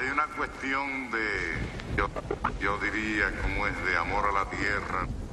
Hay una cuestión de, yo diría, como es de amor a la tierra.